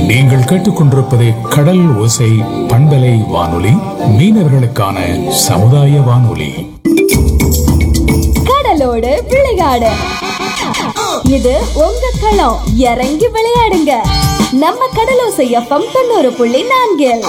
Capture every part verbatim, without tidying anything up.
நீங்கள் கேட்டுக்கொண்டிருப்பது கடல் ஓசை பண்பலை வானொலி, மீனவர்களுக்கான சமுதாய வானொலி. கடலோடு விளையாடு, இது உங்க களம். இறங்கி விளையாடுங்க, நம்ம கடலோசை எஃப்எம் தொண்ணூறு புள்ளி நான்கில்.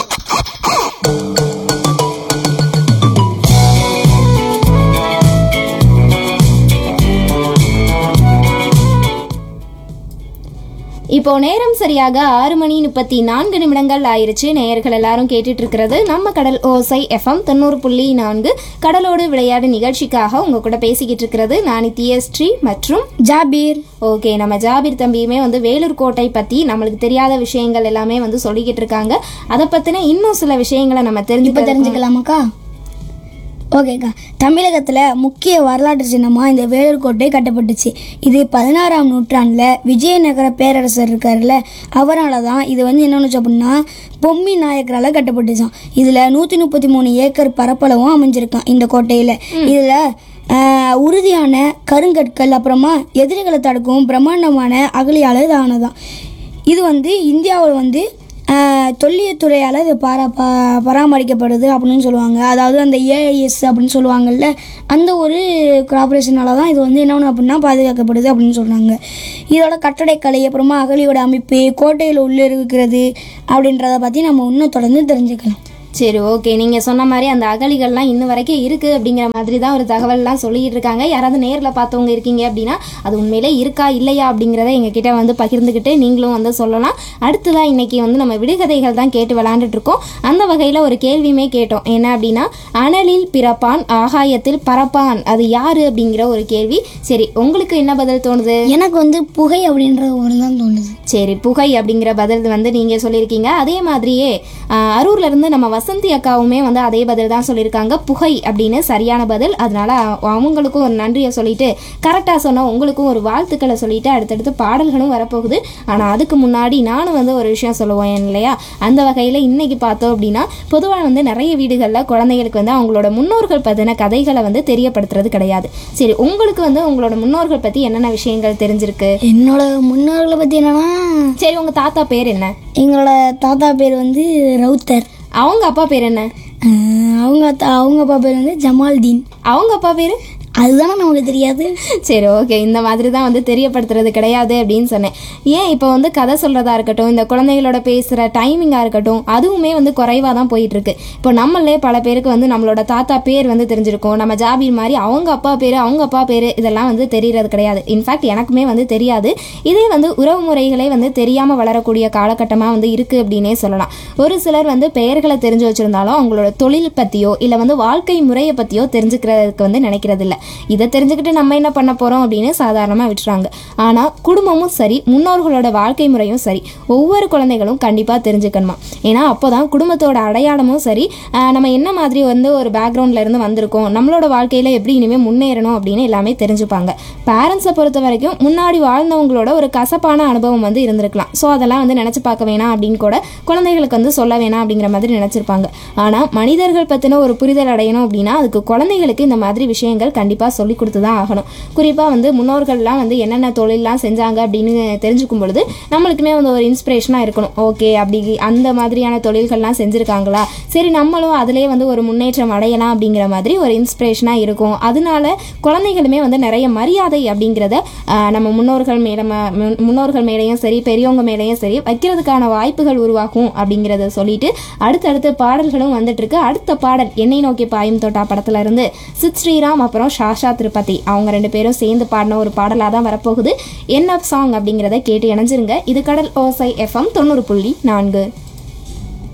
இப்போ நேரம் சரியாக ஆறு மணி முப்பத்தி நான்கு நிமிடங்கள் ஆயிருச்சு. நேயர்கள் எல்லாரும் கேட்டுட்டு இருக்கிறது நம்ம கடல் ஓசை எஃப்எம் தொண்ணூறு புள்ளி நான்கு கடலோடு விளையாடு நிகழ்ச்சிக்காக உங்க கூட பேசிக்கிட்டு இருக்கிறது நான் தியஸ்ரீ மற்றும் ஜாபீர். ஓகே, நம்ம ஜாபீர் தம்பியுமே வந்து வேலூர் கோட்டை பத்தி நம்மளுக்கு தெரியாத விஷயங்கள் எல்லாமே வந்து சொல்லிக்கிட்டு இருக்காங்க. அதை பத்தின இன்னும் சில விஷயங்களை நம்ம தெரிஞ்சு தெரிஞ்சுக்கலாமாக்கா? ஓகேக்கா. தமிழகத்தில் முக்கிய வரலாற்று சின்னமாக இந்த வேலூர் கோட்டை கட்டப்பட்டுச்சு. இது பதினாறாம் நூற்றாண்டில் விஜயநகர பேரரசர் இருக்கார்ல, அவரால் தான் இது வந்து என்னென்னு அப்படின்னா பொம்மி நாயக்கரால் கட்டப்பட்டுச்சான். இதில் நூற்றி முப்பத்தி மூணு ஏக்கர் பரப்பளவும் அமைஞ்சிருக்கான் இந்த கோட்டையில். இதில் உறுதியான கருங்கற்கள், அப்புறமா எதிரிகளை தடுக்கும் பிரம்மாண்டமான அகழியால் இது ஆனதான். இது வந்து இந்தியாவில் வந்து தொல்லியத்துறையால் இது பாரா பா பராமரிக்கப்படுது அப்படின்னு சொல்லுவாங்க. அதாவது அந்த ஏஐஎஸ் அப்படின்னு சொல்லுவாங்கள்ல, அந்த ஒரு கார்பரேஷனால தான் இது வந்து என்னென்னு அப்படின்னா பாதுகாக்கப்படுது அப்படின்னு சொல்கிறாங்க. இதோட கட்டடக்கலை, அப்புறமா அகழியோட அமைப்பு, கோட்டையில் உள்ளே இருக்கிறது அப்படின்றத பற்றி நம்ம இன்னும் தொடர்ந்து தெரிஞ்சுக்கலாம். சரி, ஓகே. நீங்கள் சொன்ன மாதிரி அந்த அகழிகள்லாம் இன்னும் வரைக்கும் இருக்குது அப்படிங்கிற மாதிரி தான் ஒரு தகவல்லாம் சொல்லிட்டு இருக்காங்க. யாராவது நேரில் பார்த்தவங்க இருக்கீங்க அப்படின்னா அது உண்மையிலே இருக்கா இல்லையா அப்படிங்கிறத எங்ககிட்ட வந்து பகிர்ந்துக்கிட்டு நீங்களும் வந்து சொல்லலாம். அடுத்ததான் இன்னைக்கு வந்து நம்ம விடுகதைகள் தான் கேட்டு விளாண்டுட்டு இருக்கோம். அந்த வகையில் ஒரு கேள்வியுமே கேட்டோம். என்ன அப்படின்னா, அனலில் பிறப்பான் ஆகாயத்தில் பறப்பான், அது யாரு அப்படிங்கிற ஒரு கேள்வி. சரி, உங்களுக்கு என்ன பதில் தோணுது? எனக்கு வந்து புகை அப்படின்ற ஒரு தான் தோணுது. சரி, புகை அப்படிங்கிற பதில் வந்து நீங்கள் சொல்லியிருக்கீங்க. அதே மாதிரியே அரூர்ல இருந்து நம்ம வசந்தி அக்காவுமே வந்து அதே பதில் தான் சொல்லியிருக்காங்க, புகை அப்படின்னு சரியான பதில். அதனால அவங்களுக்கும் ஒரு நன்றியை சொல்லிட்டு, கரெக்டாக சொன்ன உங்களுக்கும் ஒரு வாழ்த்துக்களை சொல்லிட்டு அடுத்தடுத்து பாடல்களும் வரப்போகுது. ஆனால் அதுக்கு முன்னாடி நானும் வந்து ஒரு விஷயம் சொல்லுவேன் இல்லையா? அந்த வகையில் இன்னைக்கு பார்த்தோம் அப்படின்னா, பொதுவாக வந்து நிறைய வீடுகளில் குழந்தைகளுக்கு வந்து அவங்களோட முன்னோர்கள் பற்றின கதைகளை வந்து தெரியப்படுத்துறது கிடையாது. சரி, உங்களுக்கு வந்து உங்களோட முன்னோர்கள் பற்றி என்னென்ன விஷயங்கள் தெரிஞ்சிருக்கு? என்னோட முன்னோர்களை பற்றி என்னன்னா, சரி, உங்கள் தாத்தா பேர் என்ன? எங்களோட தாத்தா பேர் வந்து ரவுத்தர். அவங்க அப்பா பேர் என்ன? அவங்க அவங்க அப்பா பேர் வந்து ஜமால்தீன். அவங்க அப்பா பேர் அதுதானே நமக்கு தெரியாது. சரி, ஓகே. இந்த மாதிரி தான் வந்து தெரியப்படுத்துறது கிடையாது அப்படின்னு சொன்னேன். ஏன் இப்போ வந்து கதை சொல்கிறதா இருக்கட்டும், இந்த குழந்தைகளோட பேசுகிற டைமிங்காக இருக்கட்டும், அதுவுமே வந்து குறைவாக தான் போயிட்டுருக்கு. இப்போ நம்மளே பல பேருக்கு வந்து நம்மளோட தாத்தா பேர் வந்து தெரிஞ்சிருக்கும். நம்ம ஜாபீர் மாதிரி அவங்க அப்பா பேர் அவங்க அப்பா பேர் இதெல்லாம் வந்து தெரியறது கிடையாது. இன்ஃபேக்ட் எனக்குமே வந்து தெரியாது. இதே வந்து உறவு முறைகளே வந்து தெரியாமல் வளரக்கூடிய காலகட்டமாக வந்து இருக்குது அப்படின்னே சொல்லலாம். ஒரு சிலர் வந்து பெயர்களை தெரிஞ்சு வச்சுருந்தாலும் அவங்களோட தொழில் பற்றியோ இல்லை வந்து வாழ்க்கை முறையை பற்றியோ தெரிஞ்சுக்கிறதுக்கு வந்து நினைக்கிறது இல்லை. இதை தெரிஞ்சுக்கிட்டு நம்ம என்ன பண்ண போறோம் அப்படின்னு சாதாரணமாக விட்டுறாங்க. ஆனால் குடும்பமும் சரி, முன்னோர்களோட வாழ்க்கை முறையும் சரி, ஒவ்வொரு குழந்தைகளும் கண்டிப்பாக தெரிஞ்சுக்கணுமா. ஏன்னா அப்போதான் குடும்பத்தோட அடையாளமும் சரி, நம்ம என்ன மாதிரி வந்து ஒரு பேக்ரவுண்ட்ல இருந்து வந்திருக்கோம், நம்மளோட வாழ்க்கையில எப்படி இனிமேல் முன்னேறணும் அப்படின்னு எல்லாமே தெரிஞ்சுப்பாங்க. பேரண்ட்ஸை பொறுத்த வரைக்கும் முன்னாடி வாழ்ந்தவங்களோட ஒரு கசப்பான அனுபவம் வந்து இருந்திருக்கலாம். ஸோ அதெல்லாம் வந்து நினச்சி பார்க்க வேணாம் அப்படின்னு கூட குழந்தைகளுக்கு வந்து சொல்ல வேணாம் அப்படிங்கிற மாதிரி நினச்சிருப்பாங்க. ஆனால் மனிதர்கள் பற்றின ஒரு புரிதல் அடையணும் அப்படின்னா அதுக்கு குழந்தைகளுக்கு இந்த மாதிரி விஷயங்கள் கண்டிப்பாக சொல்லி கொடுத்து தான் ஆகணும். குறிப்பாக வந்து முன்னோர்கள்லாம் வந்து என்னென்ன தொழிலெலாம் செஞ்சாங்க அப்படின்னு தெரிஞ்சுக்கும் பொழுது நம்மளுக்குமே வந்து ஒரு இன்ஸ்பிரேஷனாக இருக்கணும். ஓகே, அப்படி அந்த மாதிரியான தொழில்கள்லாம் செஞ்சுருக்காங்களா, சரி நம்மளும் அதிலே வந்து ஒரு முன்னேற்றம் அடையலாம் அப்படிங்கிற மாதிரி ஒரு இன்ஸ்பிரேஷனாக இருக்கும். அதனால குழந்தைகளுமே வந்து நிறைய மரியாதை அப்படிங்கிறத நம்ம முன்னோர்கள் மேலே முன்னோர்கள் மேலேயும் சரி, பெரியவங்க மேலேயும் சரி வைக்கிறதுக்கான வாய்ப்புகள் உருவாகும் அப்படிங்கிறத சொல்லிட்டு அடுத்தடுத்து பாடல்களும் வந்துட்டு இருக்கு. அடுத்த பாடல் என்னை நோக்கி பாயும் தோட்டா படத்துல இருந்து சித் ஸ்ரீராம் அப்புறம் ஷாஷா திருப்பதி அவங்க ரெண்டு பேரும் சேர்ந்து பாடின ஒரு பாடலாக தான் வரப்போகுது. என்ன சாங் அப்படிங்கிறத கேட்டு இணைஞ்சிருங்க. இது கடல் ஓசை எஃப்எம் தொண்ணூறு புள்ளி நான்கு.